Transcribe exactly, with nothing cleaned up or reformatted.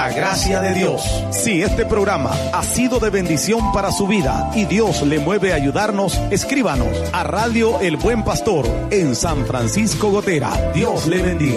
la gracia de Dios. Si este programa ha sido de bendición para su vida y Dios le mueve a ayudarnos, escríbanos a Radio El Buen Pastor en San Francisco Gotera. Dios le bendiga.